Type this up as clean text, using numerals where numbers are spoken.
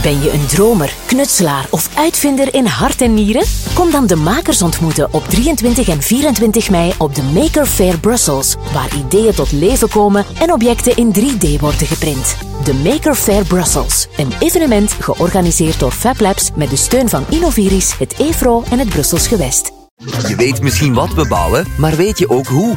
Ben je een dromer, knutselaar of uitvinder in hart en nieren? Kom dan de makers ontmoeten op 23 en 24 mei op de Maker Faire Brussels, waar ideeën tot leven komen en objecten in 3D worden geprint. De Maker Faire Brussels, een evenement georganiseerd door Fab Labs met de steun van Innoviris, het EFRO en het Brussels Gewest. Je weet misschien wat we bouwen, maar weet je ook hoe?